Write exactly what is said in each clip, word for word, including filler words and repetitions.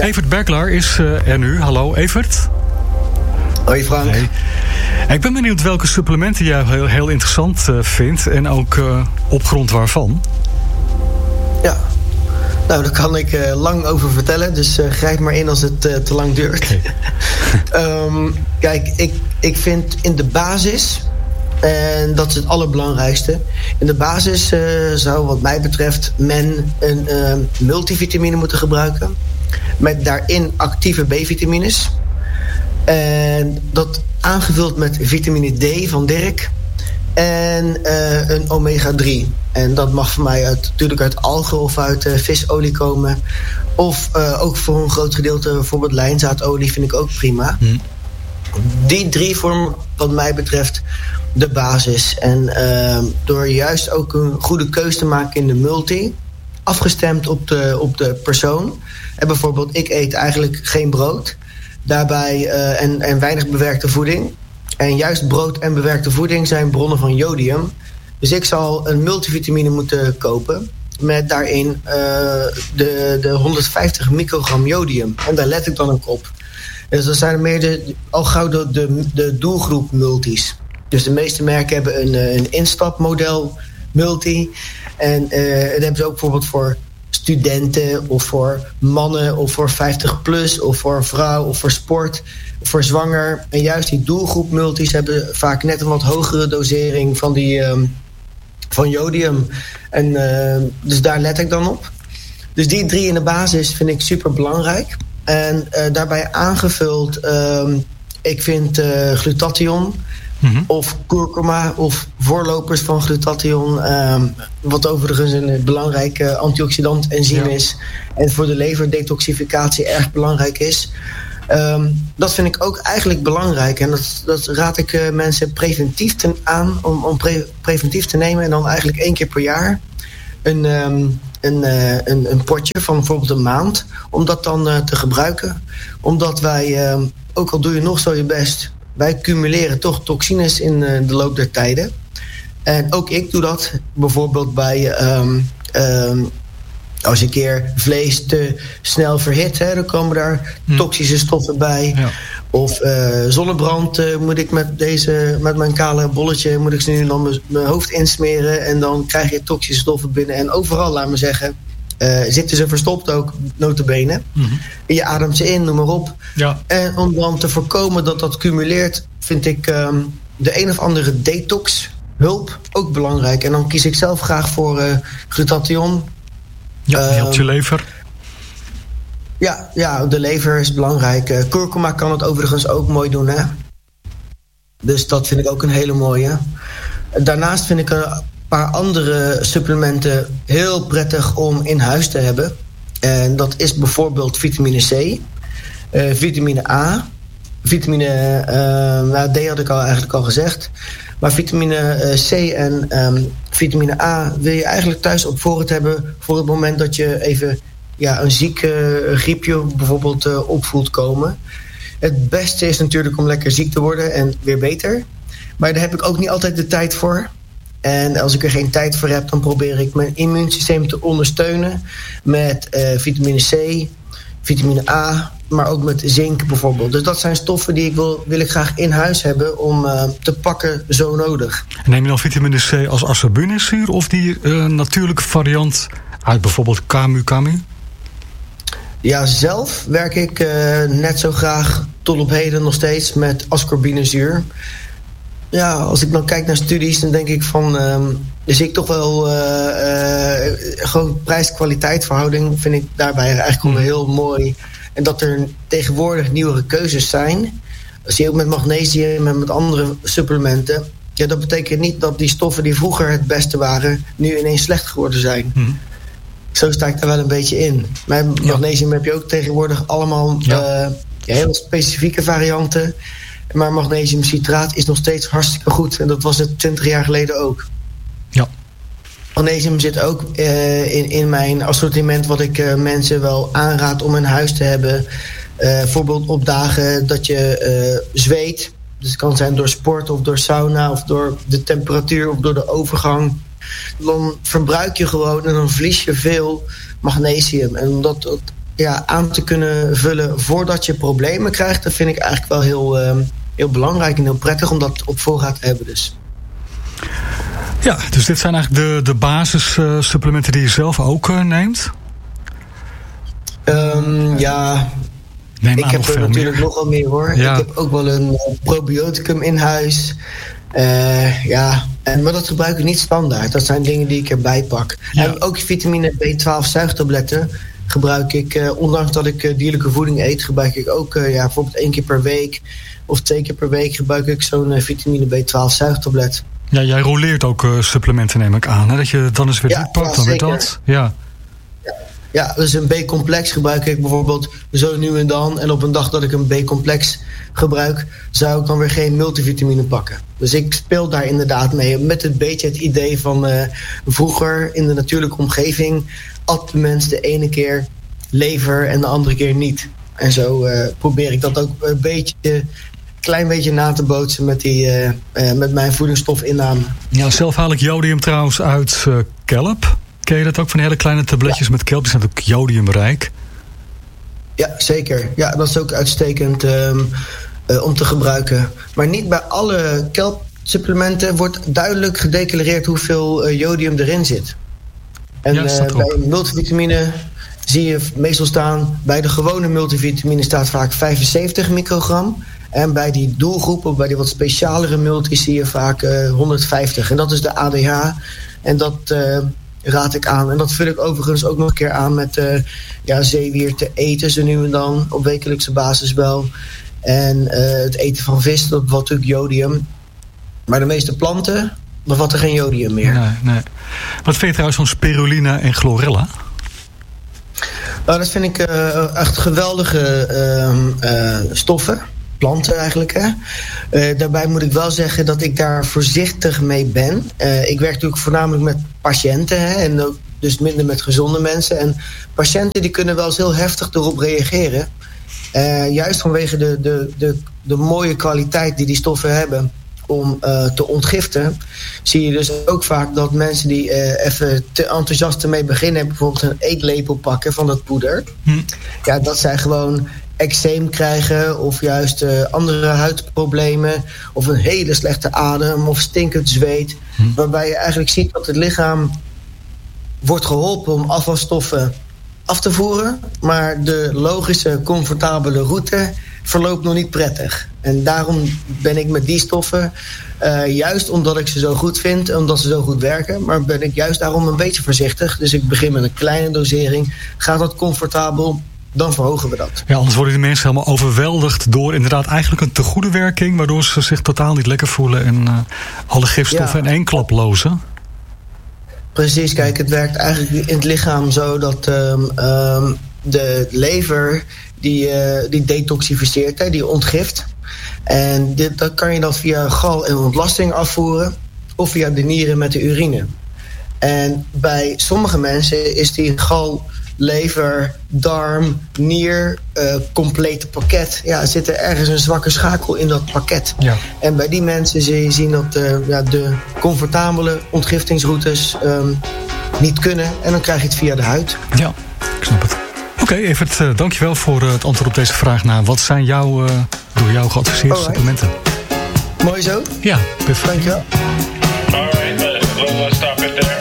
Ja. Evert Berklaar is uh, er nu. Hallo Evert. Hoi Frank. Hey. Ik ben benieuwd welke supplementen jij heel, heel interessant uh, vindt en ook uh, op grond waarvan. Ja, nou daar kan ik uh, lang over vertellen, dus uh, grijp maar in als het uh, te lang duurt. Okay. um, kijk, ik, ik vind in de basis, en dat is het allerbelangrijkste, in de basis uh, zou wat mij betreft men een uh, multivitamine moeten gebruiken, met daarin actieve B-vitamines. En dat aangevuld met vitamine D van Dirk en uh, een omega drie. En dat mag voor mij uit, natuurlijk uit algen of uit uh, visolie komen. Of uh, ook voor een groot gedeelte bijvoorbeeld lijnzaadolie vind ik ook prima. Hmm. Die drie vormen wat mij betreft de basis. En uh, door juist ook een goede keuze te maken in de multi, afgestemd op de, op de persoon. En bijvoorbeeld ik eet eigenlijk geen brood. Daarbij uh, en, en weinig bewerkte voeding. En juist brood en bewerkte voeding zijn bronnen van jodium. Dus ik zal een multivitamine moeten kopen met daarin uh, de, de honderdvijftig microgram jodium. En daar let ik dan ook op. Dus dat zijn meer de, al gauw de, de, de doelgroep multis. Dus de meeste merken hebben een, een instapmodel multi. En uh, dat hebben ze ook bijvoorbeeld voor studenten of voor mannen of voor vijftig plus of voor vrouw of voor sport, voor zwanger. En juist die doelgroep multis hebben vaak net een wat hogere dosering van die um, van jodium. En uh, dus daar let ik dan op. Dus die drie in de basis vind ik super belangrijk. En uh, daarbij aangevuld, um, ik vind uh, glutathion, mm-hmm. of kurkuma of voorlopers van glutathion, um, wat overigens een belangrijke antioxidant enzym ja. is en voor de leverdetoxificatie erg belangrijk is. Um, dat vind ik ook eigenlijk belangrijk. En dat, dat raad ik uh, mensen preventief ten, aan om, om pre, preventief te nemen. En dan eigenlijk één keer per jaar een, um, een, uh, een, een potje van bijvoorbeeld een maand. Om dat dan uh, te gebruiken. Omdat wij, um, ook al doe je nog zo je best, wij cumuleren toch toxines in uh, de loop der tijden. En ook ik doe dat bijvoorbeeld bij Um, um, als je een keer vlees te snel verhit, hè, dan komen daar toxische stoffen bij. Ja. Of uh, zonnebrand uh, moet ik met deze, met mijn kale bolletje, moet ik ze nu dan mijn hoofd insmeren. En dan krijg je toxische stoffen binnen. En overal, laat me zeggen, uh, zitten ze verstopt ook, nota bene. Mm-hmm. Je ademt ze in, noem maar op. Ja. En om dan te voorkomen dat dat cumuleert, vind ik um, de een of andere detox hulp ook belangrijk. En dan kies ik zelf graag voor uh, glutathion. Ja, je helpt je lever. Ja, ja, de lever is belangrijk. Uh, kurkuma kan het overigens ook mooi doen, hè. Dus dat vind ik ook een hele mooie. Daarnaast vind ik een paar andere supplementen heel prettig om in huis te hebben. En dat is bijvoorbeeld vitamine C, uh, vitamine A, vitamine uh, nou, D had ik al eigenlijk al gezegd. Maar vitamine C en um, vitamine A wil je eigenlijk thuis op voorraad hebben voor het moment dat je even ja, een ziek uh, griepje bijvoorbeeld uh, opvoelt komen. Het beste is natuurlijk om lekker ziek te worden en weer beter. Maar daar heb ik ook niet altijd de tijd voor. En als ik er geen tijd voor heb, dan probeer ik mijn immuunsysteem te ondersteunen met uh, vitamine C, vitamine A, maar ook met zink bijvoorbeeld. Dus dat zijn stoffen die ik wil, wil ik graag in huis hebben om uh, te pakken zo nodig. Neem je dan vitamine C als ascorbinzuur of die uh, natuurlijke variant uit bijvoorbeeld Camu Camu? Ja, zelf werk ik uh, net zo graag tot op heden nog steeds met ascorbinezuur. Ja, als ik dan kijk naar studies, dan denk ik van Um, dan zie ik toch wel uh, uh, gewoon prijs-kwaliteit verhouding vind ik daarbij eigenlijk mm. heel mooi. En dat er tegenwoordig nieuwere keuzes zijn. Dat zie je ook met magnesium en met andere supplementen. Ja, dat betekent niet dat die stoffen die vroeger het beste waren, nu ineens slecht geworden zijn. Mm. Zo sta ik daar wel een beetje in. Met magnesium ja. heb je ook tegenwoordig allemaal ja. Uh, ja, heel specifieke varianten. Maar magnesiumcitraat is nog steeds hartstikke goed. En dat was het twintig jaar geleden ook. Ja. Magnesium zit ook uh, in, in mijn assortiment wat ik uh, mensen wel aanraad om in huis te hebben. Uh, bijvoorbeeld op dagen dat je uh, zweet. Dus het kan zijn door sport of door sauna of door de temperatuur of door de overgang. Dan verbruik je gewoon en dan verlies je veel magnesium. En omdat dat ja, aan te kunnen vullen voordat je problemen krijgt, dat vind ik eigenlijk wel heel, uh, heel belangrijk en heel prettig om dat op voorraad te hebben. Dus. Ja, dus dit zijn eigenlijk de, de basissupplementen die je zelf ook uh, neemt? Um, ja, Neem ik heb er natuurlijk meer. nogal meer hoor. Ja. Ik heb ook wel een probioticum in huis. Uh, ja, en, maar dat gebruik ik niet standaard. Dat zijn dingen die ik erbij pak. Ja. En ook vitamine B twaalf zuigtabletten gebruik ik, uh, ondanks dat ik uh, dierlijke voeding eet, gebruik ik ook uh, ja, bijvoorbeeld één keer per week of twee keer per week gebruik ik zo'n uh, vitamine B twaalf zuigtablet. Ja, jij roleert ook uh, supplementen, neem ik aan. Hè? Dat je dan eens weer ja, dit pakt, ja, dan weer dat. Ja. Ja. Ja, dus een B-complex gebruik ik bijvoorbeeld zo nu en dan. En op een dag dat ik een B-complex gebruik, zou ik dan weer geen multivitamine pakken. Dus ik speel daar inderdaad mee. Met een beetje het idee van uh, vroeger in de natuurlijke omgeving at de mens de ene keer lever en de andere keer niet. En zo uh, probeer ik dat ook een beetje, een klein beetje na te bootsen met, die, uh, uh, met mijn voedingsstofinname. Ja, zelf haal ik jodium trouwens uit uh, kelp. Ken je dat ook van hele kleine tabletjes ja. met kelp? Die zijn ook jodiumrijk. Ja, zeker. Ja, dat is ook uitstekend um, uh, om te gebruiken. Maar niet bij alle kelpsupplementen wordt duidelijk gedeclareerd hoeveel uh, jodium erin zit. En ja, uh, bij multivitamine zie je meestal staan, bij de gewone multivitamine staat vaak vijfenzeventig microgram. En bij die doelgroepen, bij die wat specialere multis, zie je vaak uh, honderdvijftig. En dat is de A D H. En dat uh, raad ik aan. En dat vul ik overigens ook nog een keer aan met uh, ja, zeewier te eten, zo nu en dan, op wekelijkse basis wel. En uh, het eten van vis, dat bevat natuurlijk jodium. Maar de meeste planten bevatten geen jodium meer. Nee, nee. Wat vind je trouwens van spirulina en chlorella? Nou, dat vind ik uh, echt geweldige uh, uh, stoffen. Planten eigenlijk. Hè. Uh, daarbij moet ik wel zeggen dat ik daar voorzichtig mee ben. Uh, ik werk natuurlijk voornamelijk met patiënten. Hè, en ook dus minder met gezonde mensen. En patiënten die kunnen wel eens heel heftig erop reageren. Uh, juist vanwege de, de, de, de mooie kwaliteit die die stoffen hebben om uh, te ontgiften, zie je dus ook vaak dat mensen die uh, even te enthousiast ermee beginnen, bijvoorbeeld een eetlepel pakken van dat poeder. Hm. Ja, dat zij gewoon eczeem krijgen of juist uh, andere huidproblemen of een hele slechte adem of stinkend zweet. Hm. Waarbij je eigenlijk ziet dat het lichaam wordt geholpen om afvalstoffen af te voeren, maar de logische, comfortabele route verloopt nog niet prettig. En daarom ben ik met die stoffen, uh, juist omdat ik ze zo goed vind en omdat ze zo goed werken, maar ben ik juist daarom een beetje voorzichtig. Dus ik begin met een kleine dosering. Gaat dat comfortabel, dan verhogen we dat. Ja, anders worden die mensen helemaal overweldigd door inderdaad eigenlijk een te goede werking, waardoor ze zich totaal niet lekker voelen en uh, alle gifstoffen ja. in één klap lozen. Precies, kijk, het werkt eigenlijk in het lichaam zo dat um, um, de lever die, uh, die detoxificeert, hè, die ontgift. En dit, dat kan je dan via gal en ontlasting afvoeren of via de nieren met de urine. En bij sommige mensen is die gal, lever, darm, nier, uh, complete pakket. Ja, zit er ergens een zwakke schakel in dat pakket. Ja. En bij die mensen zie je zien dat uh, ja, de comfortabele ontgiftingsroutes um, niet kunnen. En dan krijg je het via de huid. Ja, ik snap het. Oké, okay, Evert, uh, dankjewel voor uh, het antwoord op deze vraag naar wat zijn jouw, uh, door jou geadviseerde Alright. supplementen. Mooi zo? Ja, perfect. Dankjewel. Alright, let's stop it there.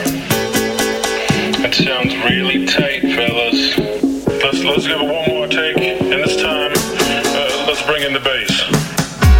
That sounds really tight, fellas. Let's let's give it one more take, and this time, uh, let's bring in the bass.